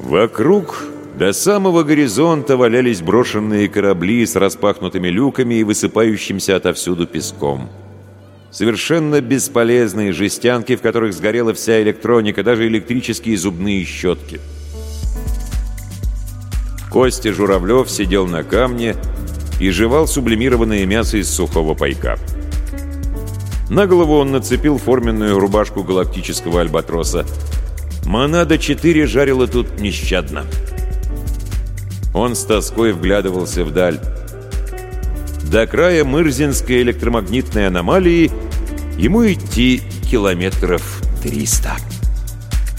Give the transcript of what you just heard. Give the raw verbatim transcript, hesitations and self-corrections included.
Вокруг до самого горизонта валялись брошенные корабли с распахнутыми люками и высыпающимся отовсюду песком. Совершенно бесполезные жестянки, в которых сгорела вся электроника, даже электрические зубные щетки. Костя Журавлев сидел на камне и жевал сублимированное мясо из сухого пайка. На голову он нацепил форменную рубашку галактического альбатроса. Монада-четыре жарила тут нещадно. Он с тоской вглядывался вдаль. До края Мырзинской электромагнитной аномалии ему идти километров триста.